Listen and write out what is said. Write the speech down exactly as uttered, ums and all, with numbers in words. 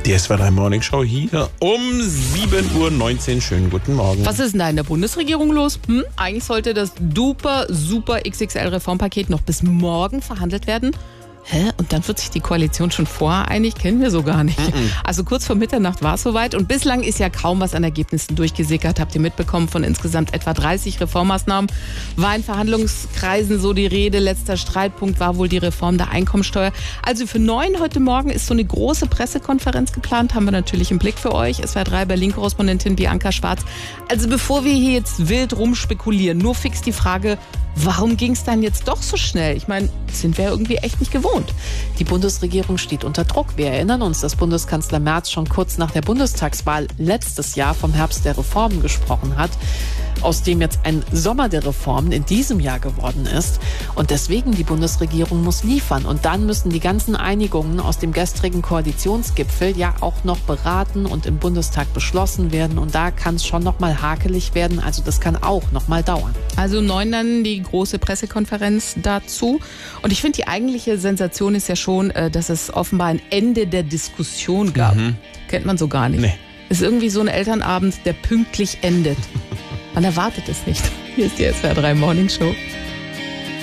Die S W R drei Morning Show hier um sieben Uhr neunzehn. Schönen guten Morgen. Was ist denn da in der Bundesregierung los? Hm? Eigentlich sollte das duper, super X X L-Reformpaket noch bis morgen verhandelt werden. Hä? Und dann wird sich die Koalition schon vorher einig? Kennen wir so gar nicht. Mm-mm. Also kurz vor Mitternacht war es soweit und bislang ist ja kaum was an Ergebnissen durchgesickert. Habt ihr mitbekommen, von insgesamt etwa dreißig Reformmaßnahmen war in Verhandlungskreisen so die Rede. Letzter Streitpunkt war wohl die Reform der Einkommensteuer. Also für neun heute Morgen ist so eine große Pressekonferenz geplant. Haben wir natürlich im Blick für euch. S W R drei Berlin-Korrespondentin Bianca Schwarz. Also bevor wir hier jetzt wild rumspekulieren, nur fix die Frage, warum ging es dann jetzt doch so schnell? Ich meine, sind wir irgendwie echt nicht gewohnt. Die Bundesregierung steht unter Druck. Wir erinnern uns, dass Bundeskanzler Merz schon kurz nach der Bundestagswahl letztes Jahr vom Herbst der Reformen gesprochen hat, aus dem jetzt ein Sommer der Reformen in diesem Jahr geworden ist. Und deswegen, die Bundesregierung muss liefern. Und dann müssen die ganzen Einigungen aus dem gestrigen Koalitionsgipfel ja auch noch beraten und im Bundestag beschlossen werden. Und da kann es schon noch mal hakelig werden. Also das kann auch noch mal dauern. Also neun dann die große Pressekonferenz dazu. Und ich finde, die eigentliche Sensation ist ja schon, dass es offenbar ein Ende der Diskussion gab. Mhm. Kennt man so gar nicht. Nee. Ist irgendwie so ein Elternabend, der pünktlich endet. Man erwartet es nicht. Hier ist die S W R drei Morning Show.